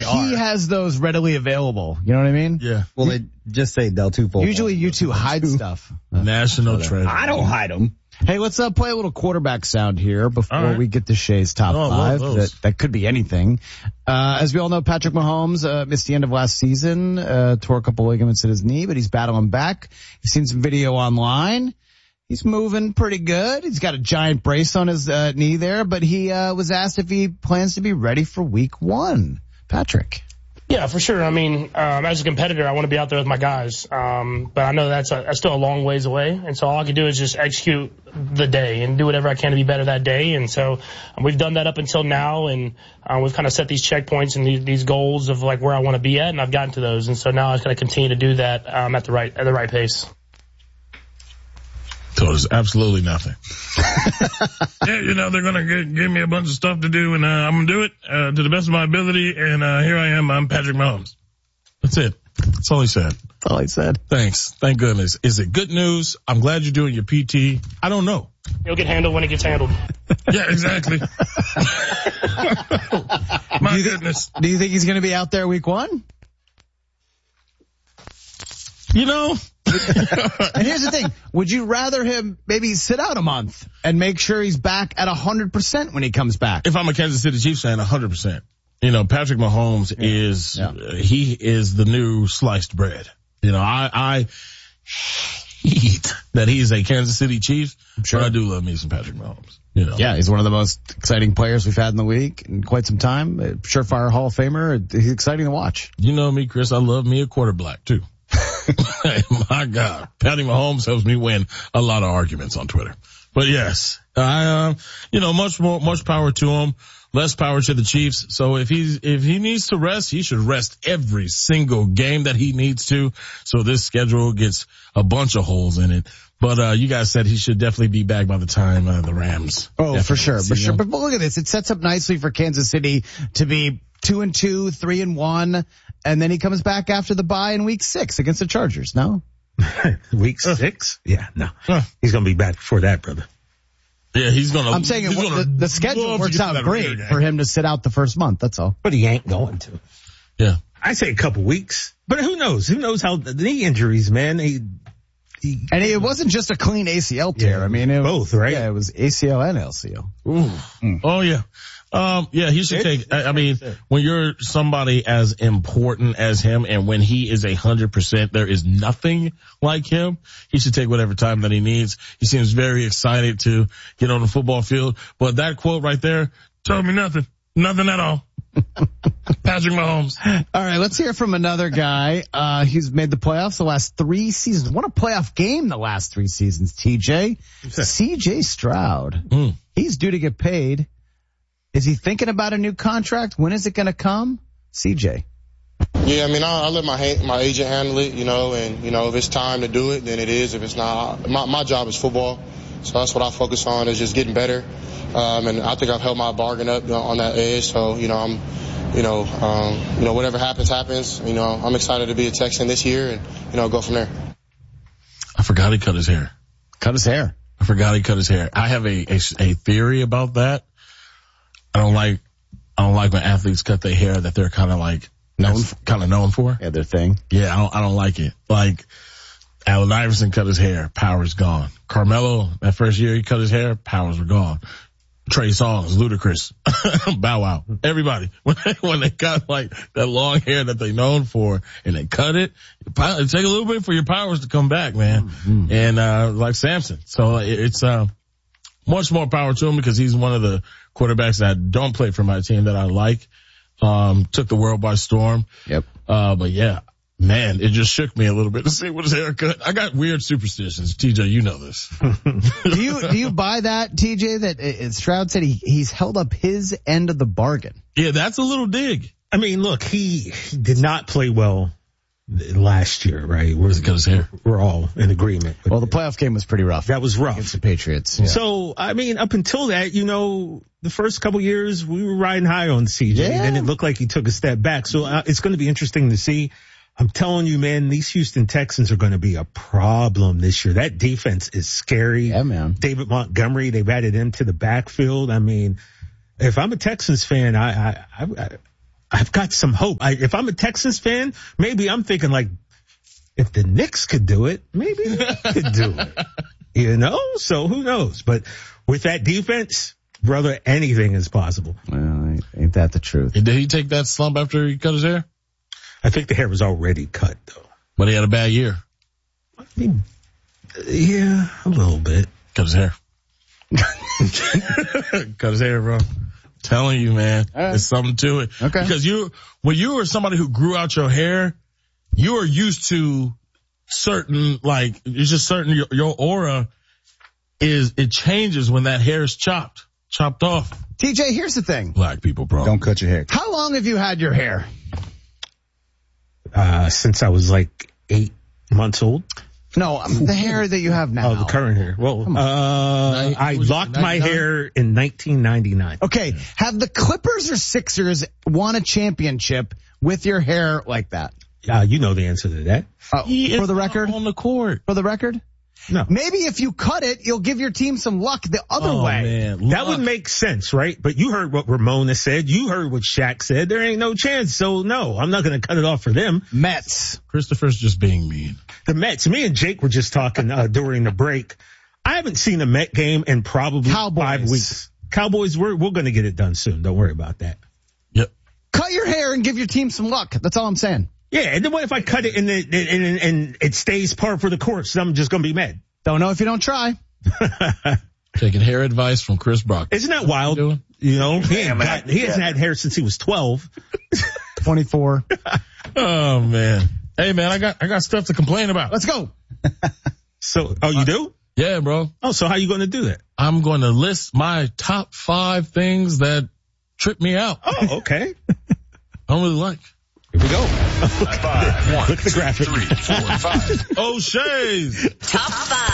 he has those readily available. You know what I mean? Yeah. Well, they just say Del Tufo. Usually you two hide stuff. National treasure. I don't hide them. Hey, let's play a little quarterback sound here before we get to Shay's top five. That could be anything. As we all know, Patrick Mahomes missed the end of last season, tore a couple ligaments in his knee, but he's battling back. You've seen some video online. He's moving pretty good. He's got a giant brace on his knee there, but he was asked if he plans to be ready for week 1. Patrick. Yeah, for sure. I mean, as a competitor, I want to be out there with my guys. But I know that's still a long ways away. And so all I can do is just execute the day and do whatever I can to be better that day. And so we've done that up until now. And we've kind of set these checkpoints and these goals of like where I want to be at. And I've gotten to those. And so now I just got to continue to do that, at the right pace. So there's absolutely nothing. Yeah, they're going to give me a bunch of stuff to do, and I'm going to do it to the best of my ability, and here I am. I'm Patrick Mahomes. That's it. That's all he said. That's all he said. Thanks. Thank goodness. Is it good news? I'm glad you're doing your PT. I don't know. It'll get handled when it gets handled. Yeah, exactly. My goodness. Do you think he's going to be out there week 1? And here's the thing. Would you rather him maybe sit out a month and make sure he's back at 100% when he comes back? If I'm a Kansas City Chiefs fan, 100%. Patrick Mahomes he is the new sliced bread. I hate that he's a Kansas City Chiefs, but I do love me some Patrick Mahomes. Yeah, he's one of the most exciting players we've had in the league in quite some time. Surefire Hall of Famer. He's exciting to watch. You know me, Chris. I love me a quarterback too. My God, Patty Mahomes helps me win a lot of arguments on Twitter. But yes, much power to him. Less power to the Chiefs. So if he needs to rest, he should rest every single game that he needs to. So this schedule gets a bunch of holes in it. But you guys said he should definitely be back by the time the Rams. Oh, for sure. But look at this. It sets up nicely for Kansas City to be 2-2, 3-1, and then he comes back after the bye in week 6 against the Chargers. No? Week 6? Yeah, no. He's going to be back before that, brother. Yeah, he's going to. I'm saying the schedule works out great for him to sit out the first month. That's all. But he ain't going to. Yeah. I say a couple weeks. But who knows? Who knows how the knee injuries, man. And it wasn't just a clean ACL tear. Yeah, I mean, it both, right? Yeah, it was ACL and LCL. Ooh. Oh, yeah. He should take, when you're somebody as important as him and when he is 100%, there is nothing like him. He should take whatever time that he needs. He seems very excited to get on the football field. But that quote right there told me nothing. Nothing at all. Patrick Mahomes. All right, let's hear from another guy. He's made the playoffs the last 3 seasons. Won a playoff game the last 3 seasons, TJ. CJ Stroud. He's due to get paid. Is he thinking about a new contract? When is it going to come? CJ. Yeah, I let my agent handle it, and, if it's time to do it, then it is. If it's not, my job is football. So that's what I focus on, is just getting better. And I think I've held my bargain up on that edge. So, I'm, whatever happens. I'm excited to be a Texan this year and, go from there. I forgot he cut his hair. Cut his hair. I forgot he cut his hair. I have a theory about that. I don't like when athletes cut their hair that they're kind of known for. Yeah, their thing. Yeah, I don't like it. Like Allen Iverson cut his hair, power's gone. Carmelo, that first year he cut his hair, powers were gone. Trey Songz, Ludacris, Bow Wow, everybody. When they got like that long hair that they known for and they cut it take a little bit for your powers to come back, man. Mm-hmm. And like Samson. So it's much more power to him because he's one of the quarterbacks that don't play for my team that I like. Took the world by storm. Yep. But yeah, man, it just shook me a little bit to see what his haircut. I got weird superstitions. TJ, you know this. Do you buy that, TJ, that Stroud said he's held up his end of the bargain? Yeah, that's a little dig. Look, he did not play well last year, right? We're all in agreement. Well, the playoff game was pretty rough. That was rough. Against the Patriots. Yeah. So, up until that, the first couple years we were riding high on CJ. Yeah. And then it looked like he took a step back. So it's going to be interesting to see. I'm telling you, man, these Houston Texans are going to be a problem this year. That defense is scary. Yeah, man. David Montgomery, they've added him to the backfield. If I'm a Texans fan, I've got some hope. If I'm a Texans fan, maybe I'm thinking like, if the Knicks could do it, maybe we could do it. So who knows? But with that defense, brother, anything is possible. Well, ain't that the truth? Did he take that slump after he cut his hair? I think the hair was already cut, though. But he had a bad year. I mean, yeah, a little bit. Cut his hair. Cut his hair, bro. Telling you, man, there's something to it. Okay. Because when you are somebody who grew out your hair, you are used to certain, like, it's just certain, your aura it changes when that hair is chopped off. TJ, here's the thing. Black people, bro. Don't cut your hair. How long have you had your hair? Since I was like 8 months old. No, the hair that you have now. Oh, the current hair. Well, I locked my hair in 1999. Okay. Have the Clippers or Sixers won a championship with your hair like that? You know the answer to that. For the record? On the court. For the record? No. Maybe if you cut it, you'll give your team some luck the other way. Man. That would make sense, right? But you heard what Ramona said. You heard what Shaq said. There ain't no chance. So no, I'm not going to cut it off for them. Mets. Christopher's just being mean. The Mets. Me and Jake were just talking during the break. I haven't seen a Met game in probably Cowboys. 5 weeks. Cowboys, we're going to get it done soon. Don't worry about that. Yep. Cut your hair and give your team some luck. That's all I'm saying. Yeah, and then what if I cut it and it stays par for the course? I'm just going to be mad. Don't know if you don't try. Taking hair advice from Chris Brock. Isn't that wild? He hasn't had hair since he was 12. 24. Oh man. Hey man, I got stuff to complain about. Let's go. So, you do? Yeah, bro. Oh, so how you going to do that? I'm going to list my top 5 things that trip me out. Oh, okay. I don't really like. Here we go. 5, 1, Look at the graphic. 2, 3, 4, 5. O'Shea's. Top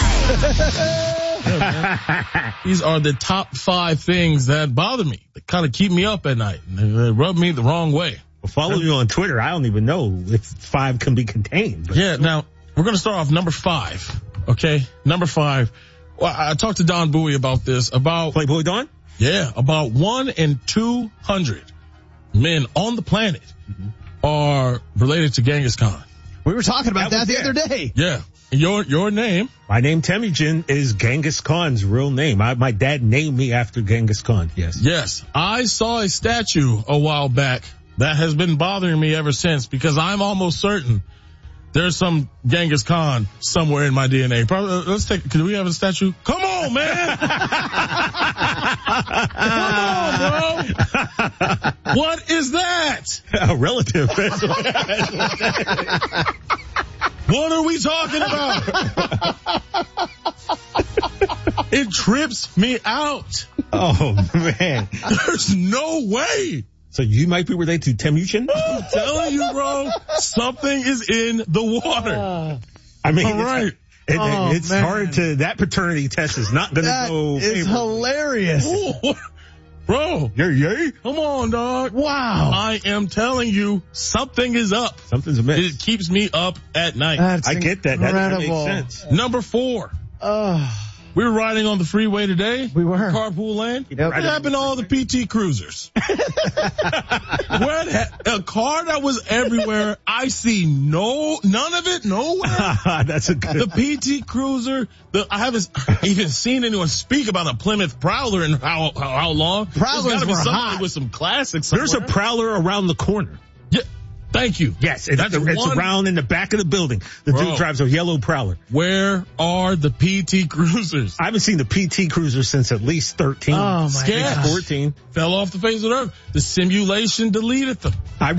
5. These are the top 5 things that bother me, that kind of keep me up at night. They rub me the wrong way. Well, follow you on Twitter. I don't even know if 5 can be contained. But. Yeah, now, we're going to start off number 5. Okay? Number 5. Well, I talked to Don Bowie about this. About Playboy Don? Yeah, about 1 in 200 men on the planet are related to Genghis Khan. We were talking about that the other day. Yeah. Your name? My name, Temujin, is Genghis Khan's real name. My dad named me after Genghis Khan, yes. Yes. I saw a statue a while back that has been bothering me ever since because I'm almost certain there's some Genghis Khan somewhere in my DNA. Probably, can we have a statue? Come on, man! Come on, bro! What is that? A relative. What are we talking about? It trips me out. Oh, man. There's no way. So you might be related to Temujin? I'm telling you, bro, something is in the water. I mean, all right. It's hard to, that paternity test is not going to go. That is hilarious. Oh, bro. Yay. Come on, dog. Wow. I am telling you, something is up. Something's amiss. It keeps me up at night. That's I get that. That makes sense. Number 4. We were riding on the freeway today. We were. Carpool lane. Yep. What happened to all the PT Cruisers? A car that was everywhere. I see none of it nowhere. That's a good. The PT Cruiser. I haven't even seen anyone speak about a Plymouth Prowler in how long. Prowlers There's gotta be were somebody hot. with some classics. There's a somewhere. Prowler around the corner. Yeah. Thank you. Yes, it's one. around in the back of the building. The Bro. dude drives a yellow Prowler. Where are the PT Cruisers? I haven't seen the PT Cruiser since at least 13. Oh, my Scared. gosh. 14. Fell off the face of the earth. The simulation deleted them. I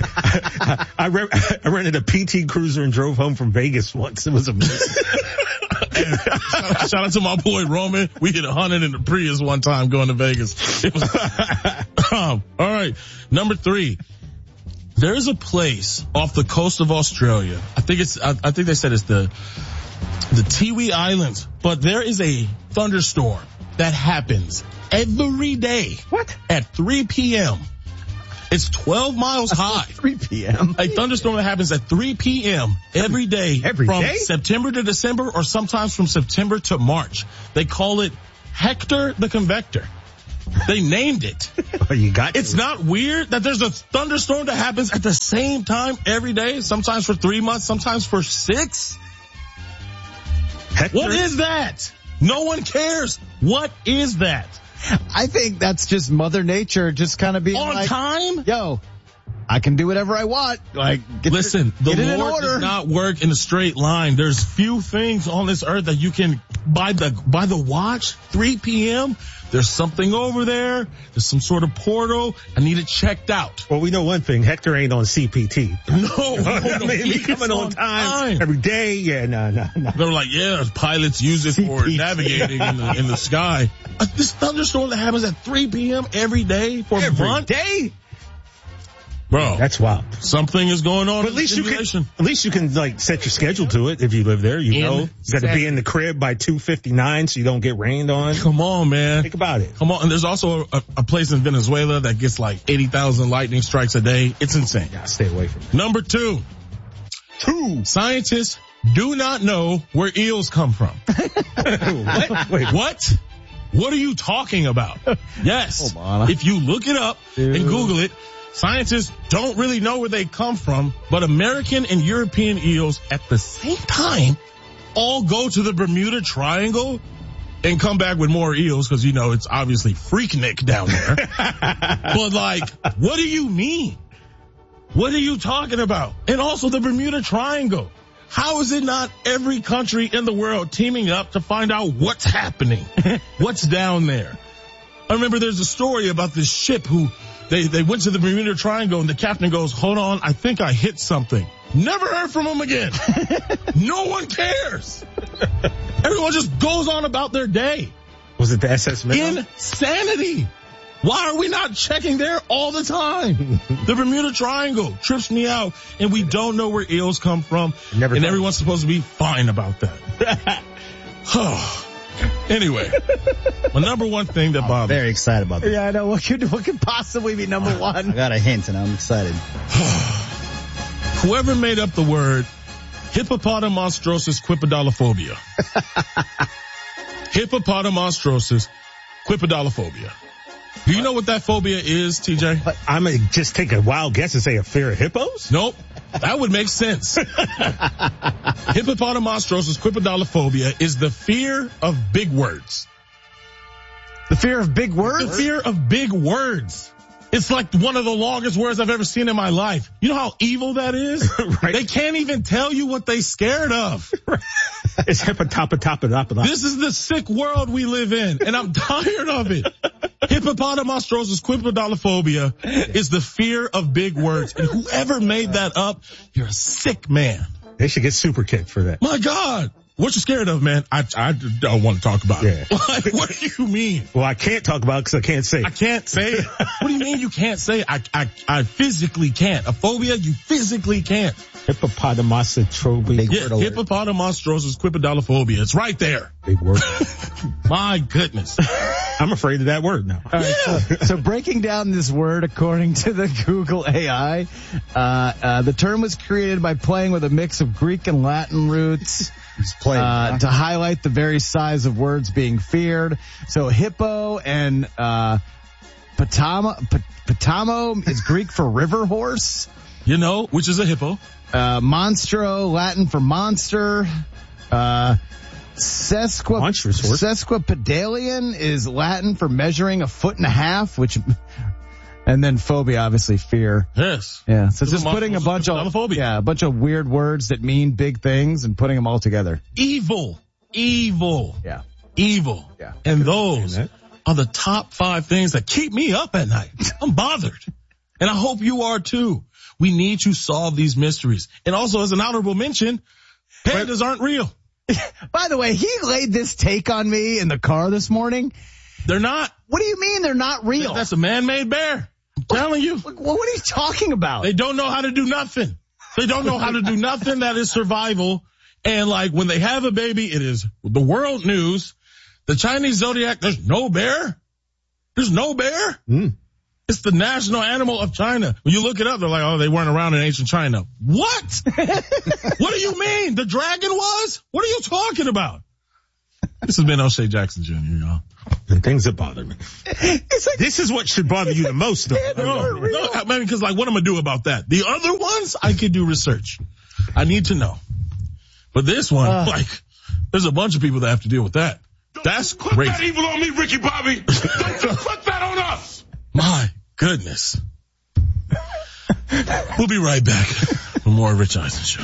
rented a PT Cruiser and drove home from Vegas once. It was amazing. Shout out to my boy Roman. We hit 100 in the Prius one time going to Vegas. It was, all right. Number 3. There's a place off the coast of Australia. I think they said it's the Tiwi Islands, but there is a thunderstorm that happens every day. What? At 3 p.m. It's 12 miles high. 3 p.m. A thunderstorm that happens at 3 p.m. every day. Every from day? September to December or sometimes from September to March. They call it Hector the Convector. They named it. It's not weird that there's a thunderstorm that happens at the same time every day, sometimes for 3 months, sometimes for 6. What is that? No one cares. What is that? I think that's just Mother Nature just kind of being on time. Yo, I can do whatever I want. Like, listen, the Lord does not work in a straight line. There's few things on this earth that you can, by the watch, 3 p.m., there's something over there. There's some sort of portal. I need it checked out. Well, we know one thing. Hector ain't on CPT. No. I mean, he coming on time every day. Yeah, no. They're like, yeah, pilots use it for navigating in the sky. This thunderstorm that happens at 3 p.m. every day for a month? Every day? Bro, that's wild. Something is going on. But at least you can like set your schedule to it if you live there. You know, you got to be in the crib by 2:59 so you don't get rained on. Come on, man. Think about it. Come on. And there's also a place in Venezuela that gets like 80,000 lightning strikes a day. It's insane. Yeah, stay away from it. Number 2. Scientists do not know where eels come from. What? Wait, what? What are you talking about? Yes. If you look it up and Google it, scientists don't really know where they come from, but American and European eels at the same time all go to the Bermuda Triangle and come back with more eels because, you know, it's obviously Freaknik down there. But like, what do you mean? What are you talking about? And also the Bermuda Triangle. How is it not every country in the world teaming up to find out what's happening? What's down there? I remember there's a story about this ship who they went to the Bermuda Triangle and the captain goes, hold on, I think I hit something. Never heard from him again. No one cares. Everyone just goes on about their day. Was it the SS Minnow? Insanity. Why are we not checking there all the time? The Bermuda Triangle trips me out, and we don't know where eels come from, and everyone's supposed to be fine about that. Anyway, my number one thing that bothers me. Very excited about that. Yeah, I know. What could possibly be number one? I got a hint, and I'm excited. Whoever made up the word hippopotamonstrosis quipedalophobia. Hippopotamonstrosis quipedalophobia. Do you know what that phobia is, TJ? I'm going to just take a wild guess and say a fear of hippos? Nope. That would make sense. Hippopotamonstrosis quipedalophobia is the fear of big words. The fear of big words? The fear of big words. It's like one of the longest words I've ever seen in my life. You know how evil that is? Right. They can't even tell you what they scared of. It's hippotopotopotopotop. This is the sick world we live in, and I'm tired of it. Hippopotamonstrosis quipedalophobia is the fear of big words, and whoever made that up, you're a sick man. They should get super kicked for that. My God. What you scared of, man? I don't want to talk about it. Like, what do you mean? Well, I can't talk about it because I can't say it. I can't say it. What do you mean you can't say it? I physically can't. A phobia, you physically can't. Hippopotamonstrosis. Yeah, hippopotamonstrosis quipedalophobia. It's right there. Big word. My goodness. I'm afraid of that word now. All right, so breaking down this word according to the Google AI, the term was created by playing with a mix of Greek and Latin roots. To highlight the very size of words being feared. So hippo and potamo is Greek for river horse. You know, which is a hippo. Monstro, Latin for monster. Sesquipedalian is Latin for measuring 1.5 feet, and then phobia, obviously fear. Yes. Yeah. So just putting a bunch of weird words that mean big things and putting them all together. Evil. Yeah. Evil. Yeah. And those are the top 5 things that keep me up at night. I'm bothered. And I hope you are too. We need to solve these mysteries. And also, as an honorable mention, pandas aren't real. By the way, he laid this take on me in the car this morning. They're not. What do you mean they're not real? That's a man-made bear. I'm telling you. What are you talking about? They don't know how to do nothing. They don't know how to do nothing that is survival. And like when they have a baby, it is the world news. The Chinese zodiac, there's no bear. There's no bear. It's the national animal of China. When you look it up, they're like, oh, they weren't around in ancient China. What? What do you mean? The dragon was? What are you talking about? This has been O'Shea Jackson Jr., y'all. And things that bother me. This is what should bother you the most, though. No, I mean, because like, what am I gonna do about that? The other ones, I could do research. I need to know. But this one, like, there's a bunch of people that have to deal with that. That's crazy. Put that evil on me, Ricky Bobby. Don't you put that on us. My goodness. We'll be right back for more Rich Eisen Show.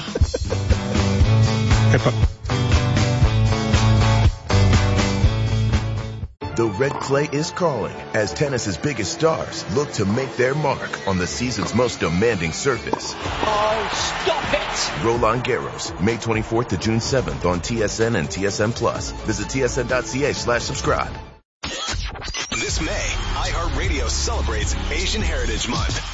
The red clay is calling as tennis's biggest stars look to make their mark on the season's most demanding surface. Oh, stop it! Roland Garros, May 24th to June 7th on TSN and TSN Plus. Visit tsn.ca/subscribe. This May, iHeartRadio celebrates Asian Heritage Month.